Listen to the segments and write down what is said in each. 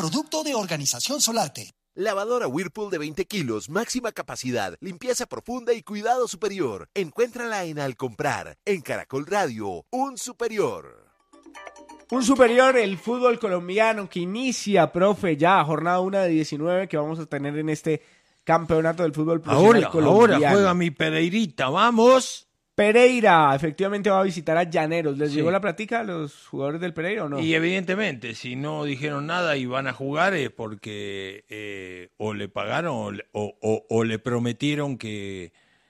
producto de Organización Solarte. Lavadora Whirlpool de 20 kilos, máxima capacidad, limpieza profunda y cuidado superior. Encuéntrala en Al Comprar, en Caracol Radio, un superior. Un superior, el fútbol colombiano que inicia, profe, ya jornada 1 de 19 que vamos a tener en este campeonato del fútbol profesional colombiano. Ahora juega mi Pereirita, ¡vamos! Pereira, efectivamente va a visitar a Llaneros. ¿Les llegó la plática a los jugadores del Pereira o no? Y evidentemente, si no dijeron nada y van a jugar es porque o le pagaron o le prometieron que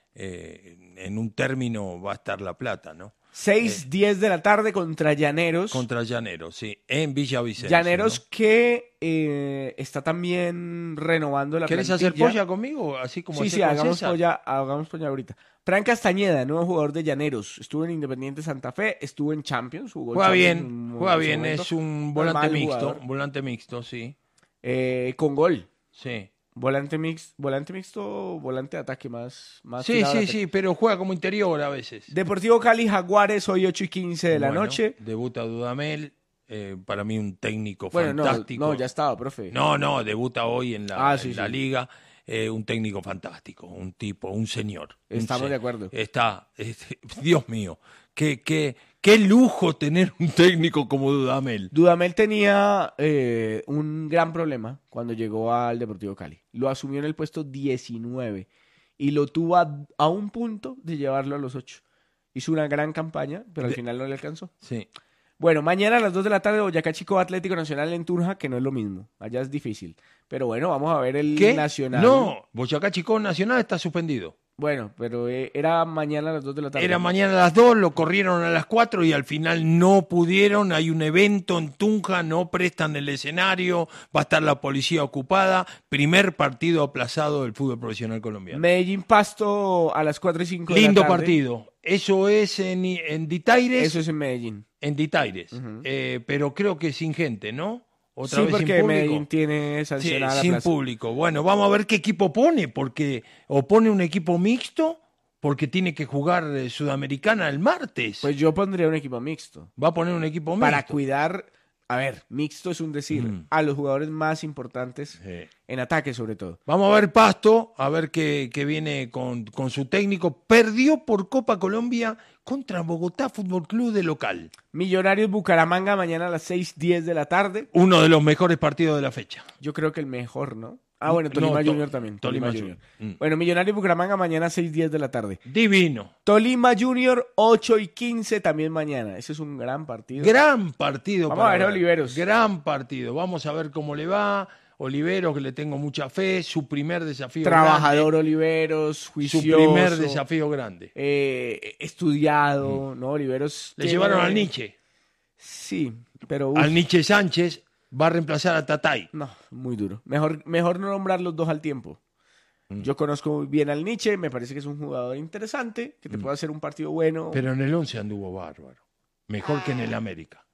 en un término va a estar la plata, ¿no? 6:10 de la tarde contra Llaneros. Contra Llaneros, sí, en Villavicencio. Llaneros, ¿no? Que está también renovando la ¿Querés plantilla. hacer polla conmigo? Así como Sí, hagamos polla ahorita. Fran Castañeda, nuevo jugador de Llaneros. Estuvo en Independiente Santa Fe, estuvo en Champions. Juega bien, es un volante mixto, sí. Con gol. Sí. Volante mixto, volante de ataque más Sí, pero juega como interior a veces. Deportivo Cali Jaguares, hoy 8:15 de la noche. Debuta Dudamel, para mí un técnico fantástico. No, ya estaba, profe. No, debuta hoy en la liga. Sí. Un técnico fantástico, un tipo, un señor. Estamos de acuerdo. Dios mío, qué lujo tener un técnico como Dudamel. Dudamel tenía un gran problema cuando llegó al Deportivo Cali. Lo asumió en el puesto 19 y lo tuvo a un punto de llevarlo a los 8. Hizo una gran campaña, pero al final no le alcanzó. Sí. Bueno, mañana a las 2 de la tarde Boyacá Chico Atlético Nacional en Tunja, que no es lo mismo. Allá es difícil. Pero bueno, vamos a ver el Nacional. No, Boyacá Chico Nacional está suspendido. Bueno, pero era mañana a las 2 de la tarde. Era mañana a las 2, lo corrieron a las 4 y al final no pudieron. Hay un evento en Tunja, no prestan el escenario, va a estar la policía ocupada. Primer partido aplazado del fútbol profesional colombiano. Medellín Pasto a las 4:05 de la tarde. Lindo partido. Eso es en Ditaires. Eso es en Medellín. En Ditaires. Pero creo que sin gente, ¿no? Otra vez porque sin Medellín tiene sancionada sin público. Bueno, vamos a ver qué equipo pone, porque o pone un equipo mixto, porque tiene que jugar Sudamericana el martes. Pues yo pondría un equipo mixto. Va a poner un equipo mixto. Para cuidar, a ver, mixto es un decir, a los jugadores más importantes en ataque sobre todo. Vamos a ver Pasto, a ver qué viene con su técnico. Perdió por Copa Colombia contra Bogotá Fútbol Club de local. Millonarios Bucaramanga mañana a las 6:10 de la tarde. Uno de los mejores partidos de la fecha. Yo creo que el mejor, ¿no? Ah, bueno, Tolima Junior también. Tolima Junior. Bueno, Millonarios Bucaramanga mañana a 6:10 de la tarde. Divino. Tolima Junior 8:15 también mañana. Ese es un gran partido. Gran partido. Vamos a ver a Oliveros. Gran partido. Vamos a ver cómo le va. Oliveros, que le tengo mucha fe, su primer desafío Trabajador grande. Oliveros, juicioso. Su primer desafío grande. Estudiado, ¿no? Oliveros. Le llevaron al Nietzsche. Sí, pero... Al Nietzsche Sánchez va a reemplazar a Tatay. No, muy duro. Mejor no nombrar los dos al tiempo. Yo conozco muy bien al Nietzsche, me parece que es un jugador interesante, que te puede hacer un partido bueno. Pero en el 11 anduvo bárbaro. Mejor que en el América.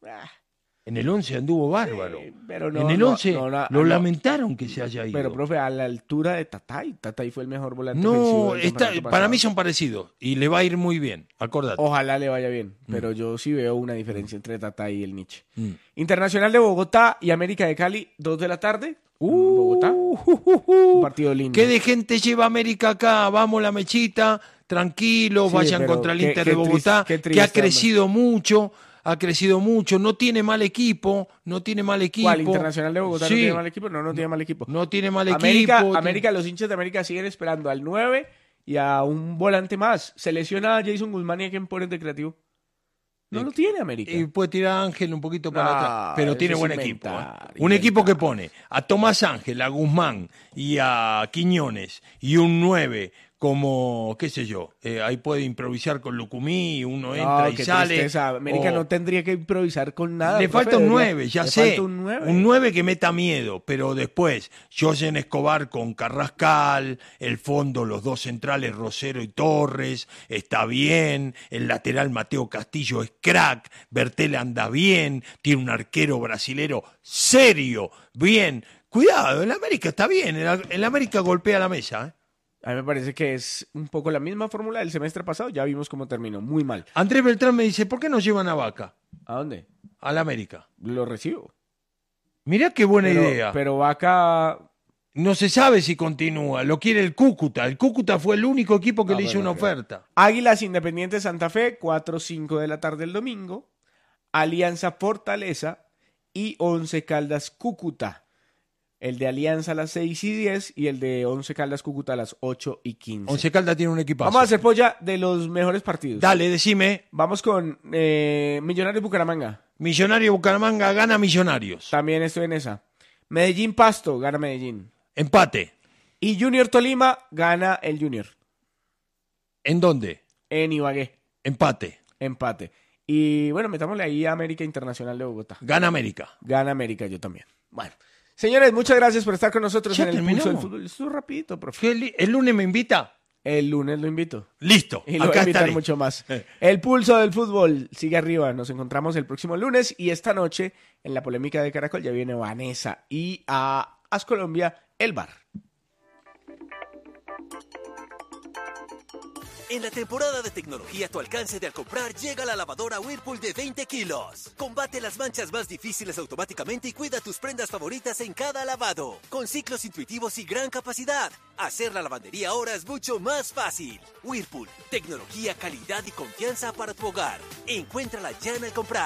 En el 11 anduvo bárbaro. Pero no, en el 11 lo lamentaron que se haya ido. Pero, profe, a la altura de Tatay. Tatay fue el mejor volante ofensivo. No, para mí son parecidos. Y le va a ir muy bien, acordate. Ojalá le vaya bien. Pero yo sí veo una diferencia entre Tatay y el Nietzsche. Internacional de Bogotá y América de Cali, 2 de la tarde. Bogotá. Un partido lindo. ¿Qué de gente lleva América acá? Vamos la mechita, tranquilos, vayan contra el Inter de Bogotá, que ha crecido mucho. Ha crecido mucho, no tiene mal equipo. ¿Cuál? ¿Internacional de Bogotá no tiene mal equipo? No tiene mal equipo. No tiene mal equipo. América, los hinchas de América siguen esperando al 9 y a un volante más. Se lesiona a Jason Guzmán y a quien ponen de creativo. No lo tiene América. Y puede tirar a Ángel un poquito para atrás. Pero tiene buen equipo. Un equipo que pone a Tomás Ángel, a Guzmán y a Quiñones y un 9 como, qué sé yo, ahí puede improvisar con Lucumí y uno entra y sale. Tristeza. América no tendría que improvisar con nada. Le falta un 9, ya sé. Falta un 9. Un 9 que meta miedo, pero después, Josen Escobar con Carrascal, el fondo, los dos centrales, Rosero y Torres, está bien. El lateral Mateo Castillo es crack. Bertel anda bien. Tiene un arquero brasilero serio, bien. Cuidado, el América está bien. El América golpea la mesa, ¿eh? A mí me parece que es un poco la misma fórmula del semestre pasado. Ya vimos cómo terminó. Muy mal. Andrés Beltrán me dice, ¿por qué no llevan a Vaca? ¿A dónde? Al América. Lo recibo. Mirá qué buena idea. Pero Vaca... No se sabe si continúa, lo quiere el Cúcuta. El Cúcuta fue el único equipo que le hizo una oferta. Águilas Independiente Santa Fe, 4-5 de la tarde el domingo. Alianza Fortaleza y Once Caldas Cúcuta. El de Alianza a las 6:10 y el de Once Caldas Cúcuta a las 8:15. Once Caldas tiene un equipazo. Vamos a hacer polla de los mejores partidos. Dale, decime. Vamos con Millonarios Bucaramanga. Millonario Bucaramanga gana Millonarios. También estoy en esa. Medellín Pasto, gana Medellín. Empate. Y Junior Tolima, gana el Junior. ¿En dónde? En Ibagué. Empate. Y bueno, metámosle ahí a América Internacional de Bogotá. Gana América. Gana América, yo también. Bueno, señores, muchas gracias por estar con nosotros Ya en el terminamos. Pulso del Fútbol. Esto es rapidito, profe. ¿El lunes me invita? El lunes lo invito. Listo. Y lo voy a Acá invitar estaré. mucho más. El Pulso del Fútbol sigue arriba. Nos encontramos el próximo lunes. Y esta noche, en la polémica de Caracol, ya viene Vanessa. Y a As Colombia, el bar. En la temporada de tecnología a tu alcance de al comprar llega la lavadora Whirlpool de 20 kilos. Combate las manchas más difíciles automáticamente y cuida tus prendas favoritas en cada lavado. Con ciclos intuitivos y gran capacidad, hacer la lavandería ahora es mucho más fácil. Whirlpool, tecnología, calidad y confianza para tu hogar. Encuéntrala ya en al comprar.